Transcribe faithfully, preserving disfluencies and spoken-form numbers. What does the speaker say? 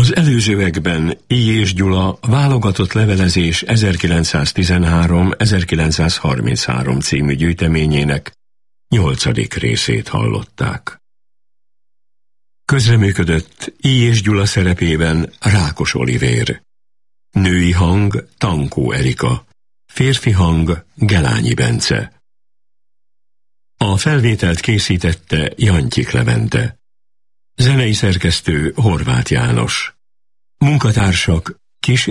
Az előzőekben I. és Gyula válogatott levelezés ezerkilencszáztizenhárom-ezerkilencszázharminchárom című gyűjteményének nyolcadik részét hallották. Közreműködött I. és Gyula szerepében Rákos Olivér, női hang Tankó Erika, férfi hang Gelányi Bence. A felvételt készítette Jantyik Levente. Zenei szerkesztő Horváth János. Munkatársak Kis